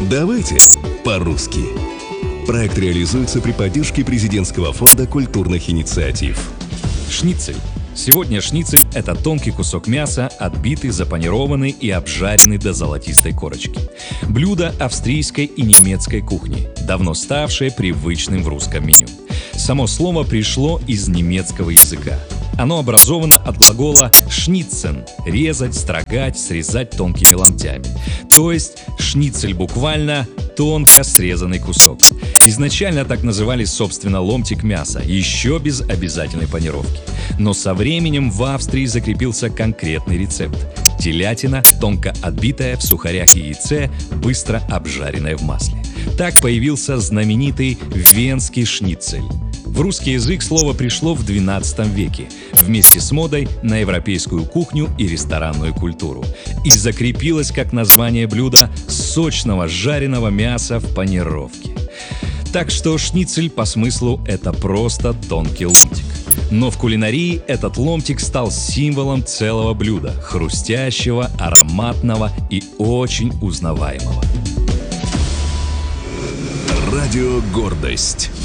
Давайте по-русски. Проект реализуется при поддержке Президентского фонда культурных инициатив. Шницель. Сегодня шницель – это тонкий кусок мяса, отбитый, запанированный и обжаренный до золотистой корочки. Блюдо австрийской и немецкой кухни, давно ставшее привычным в русском меню. Само слово пришло из немецкого языка. Оно образовано от глагола «шниццен» – резать, строгать, срезать тонкими ломтями. То есть шницель буквально тонко срезанный кусок. Изначально так называли, собственно, ломтик мяса, еще без обязательной панировки. Но со временем в Австрии закрепился конкретный рецепт. Телятина, тонко отбитая в сухарях и яйце, быстро обжаренная в масле. Так появился знаменитый венский шницель. В русский язык слово пришло в XII веке, вместе с модой на европейскую кухню и ресторанную культуру, и закрепилось как название блюда сочного жареного мяса в панировке. Так что шницель по смыслу – это просто тонкий ломтик. Но в кулинарии этот ломтик стал символом целого блюда – хрустящего, ароматного и очень узнаваемого. Радио «Гордость».